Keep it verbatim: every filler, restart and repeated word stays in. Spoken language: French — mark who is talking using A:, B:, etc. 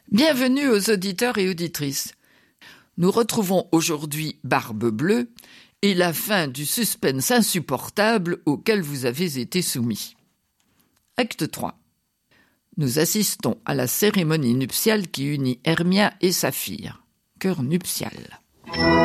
A: Bienvenue aux auditeurs et auditrices. Nous retrouvons aujourd'hui Barbe Bleue et la fin du suspense insupportable auquel vous avez été soumis. Acte trois. Nous assistons à la cérémonie nuptiale qui unit Hermia et Saphir. Chœur nuptial.